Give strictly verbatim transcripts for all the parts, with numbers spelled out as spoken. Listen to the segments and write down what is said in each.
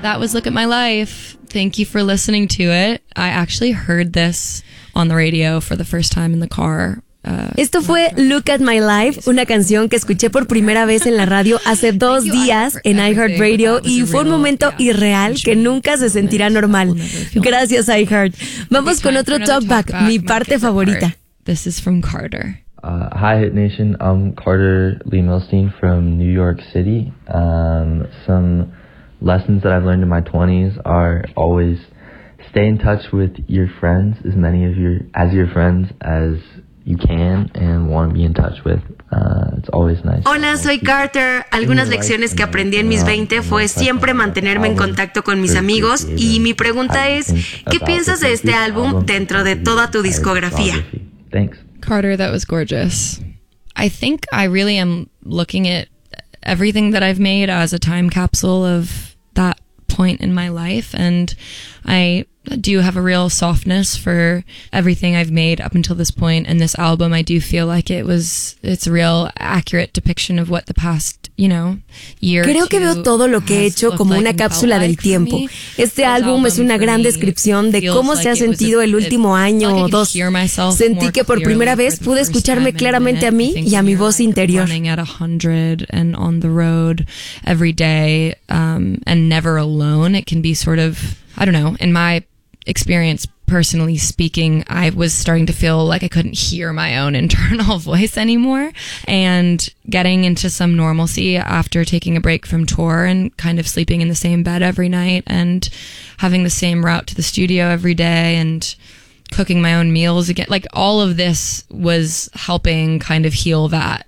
that was Look at My Life. Thank you for listening to it. I actually heard this on the radio for the first time in the car. Uh, Esto fue Look at My Life, una canción que escuché por primera vez en la radio hace dos días en iHeartRadio y fue un momento irreal que nunca se sentirá normal. Gracias, iHeart. Vamos con otro talkback, mi parte favorita. This is from Carter. Uh, hi, Hit Nation. I'm Carter Lee Milstein from New York City. Um, some lessons that I've learned in my twenties are always stay in touch with your friends, as many of your as your friends as you can and want to be in touch with. Uh, it's always nice. Hola, soy Carter. Algunas lecciones que aprendí en mis veinte fue siempre mantenerme en contacto con mis amigos y mi pregunta es, ¿qué piensas de este álbum dentro de toda tu discografía? Thanks. Carter, that was gorgeous. I think I really am looking at everything that I've made as a time capsule of that point in my life, and I do have a real softness for everything I've made up until this point, and this album I do feel like it was it's a real accurate depiction of what the past, you know, year. Creo que veo todo lo que he hecho como una cápsula del tiempo. Este álbum es una gran descripción de cómo se ha sentido el último año o dos. Sentí que por primera vez pude escucharme claramente a mí y a mi voz interior. At a hundred and on the road every day, um, and never alone. It can be sort of, I don't know, in my experience, personally speaking, I was starting to feel like I couldn't hear my own internal voice anymore, and getting into some normalcy after taking a break from tour and kind of sleeping in the same bed every night and having the same route to the studio every day and cooking my own meals again. Like, all of this was helping kind of heal that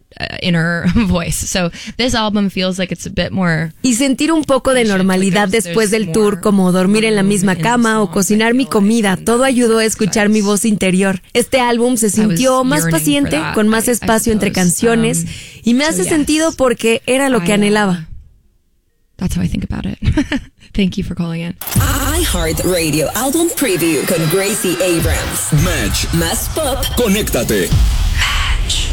inner voice. So this album feels like it's a bit more. Y sentir un poco de normalidad después del tour, como dormir en la misma cama o cocinar mi comida, todo ayudó a escuchar mi voz interior. Este álbum se sintió más paciente, con más espacio entre canciones, y me hace sentido porque era lo que anhelaba. That's how I think about it. Thank you for calling in. iHeartRadio Album Preview con Gracie Abrams. Match. Más pop. Conéctate. Match.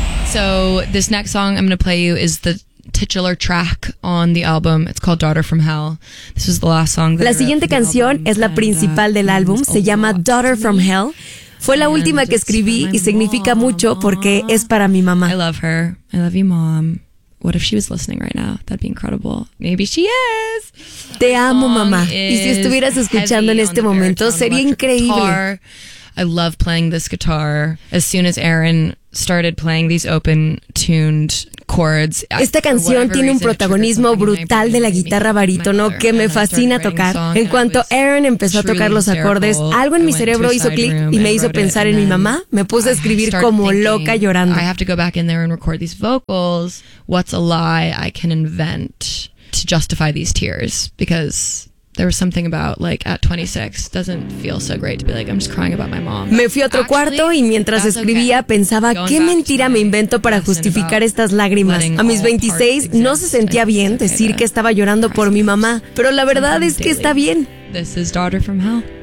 So this next song I'm going to play you is the titular track on the album. It's called Daughter from Hell. This was the last song that La siguiente canción es la principal del álbum, se llama Daughter from Hell. Fue la última que escribí y significa mucho porque es para mi mamá. I love her. I love you, Mom. What if she was listening right now? That'd be incredible. Maybe she is. Te amo, mamá. Y si estuvieras escuchando en este momento, sería increíble. I love playing this guitar. As soon as Aaron started playing these open-tuned chords. Esta canción tiene un protagonismo brutal de la guitarra barítono que me fascina tocar. En cuanto Aaron empezó a tocar los acordes, algo en mi cerebro hizo clic y me hizo pensar en mi mamá. Me puse a escribir como loca llorando. I have to go back in there and record these vocals. What's a lie I can invent to justify these tears? Because there was something about, like, at twenty-six, doesn't feel so great to be like, I'm just crying about my mom. Me fui a otro cuarto y mientras escribía pensaba, ¿qué mentira me invento para justificar estas lágrimas? A mis veintiséis no se sentía bien decir que estaba llorando por mi mamá, pero la verdad es que está bien. This is Daughter from Hell.